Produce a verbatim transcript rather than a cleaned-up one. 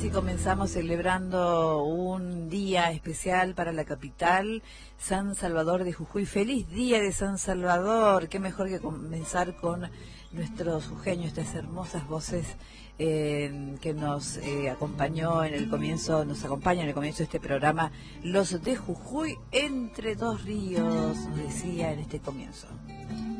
así comenzamos celebrando un día especial para la capital, San Salvador de Jujuy. ¡Feliz día de San Salvador! Qué mejor que comenzar con nuestros jujeños, estas hermosas voces eh, que nos eh, acompañó en el comienzo, nos acompañan en el comienzo de este programa, los de Jujuy entre dos ríos, nos decía en este comienzo.